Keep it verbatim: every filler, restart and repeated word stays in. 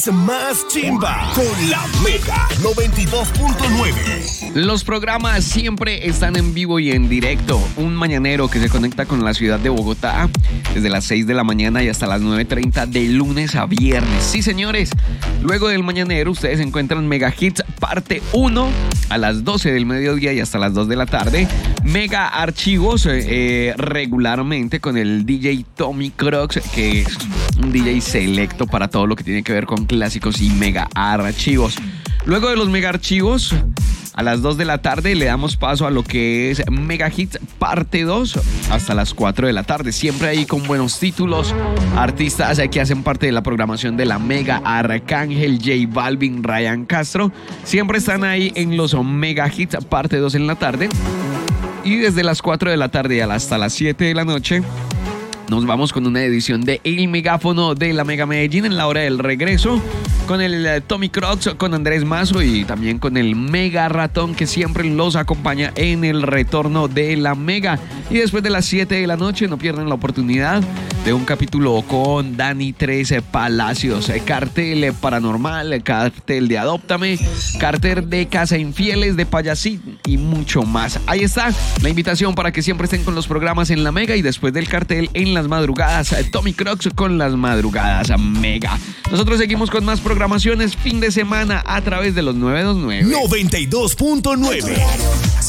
es más chimba con la Mega noventa y dos punto nueve. Los programas siempre están en vivo y en directo. Un mañanero que se conecta con la ciudad de Bogotá desde las seis de la mañana y hasta las nueve treinta de lunes a viernes. Sí, señores. Luego del mañanero ustedes encuentran Mega Hits parte uno a las doce del mediodía y hasta las dos de la tarde. Mega Archivos eh, regularmente con el D J Tommy Crocs, que es un D J selecto para todo lo que tiene que ver con clásicos y mega archivos. Luego de los mega archivos, a las dos de la tarde le damos paso a lo que es Mega Hits parte dos hasta las cuatro de la tarde. Siempre ahí con buenos títulos, artistas que hacen parte de la programación de la Mega. Arcángel, J Balvin, Ryan Castro, siempre están ahí en los Mega Hits parte dos en la tarde. Y desde las cuatro de la tarde hasta las siete de la noche nos vamos con una edición de El Megáfono de la Mega Medellín en la hora del regreso, con el uh, Tommy Crocs, con Andrés Mazo y también con el Mega Ratón, que siempre los acompaña en el retorno de la Mega. Y después de las siete de la noche no pierdan la oportunidad de un capítulo con Dani trece Palacios, Cartel Paranormal, Cartel de Adóptame, Cartel de Casa Infieles, de Payasín y mucho más. Ahí está la invitación para que siempre estén con los programas en la Mega y después del cartel en las madrugadas, Tommy Crocs con las madrugadas Mega. Nosotros seguimos con más programaciones fin de semana a través de los novecientos veintinueve. noventa y dos punto nueve.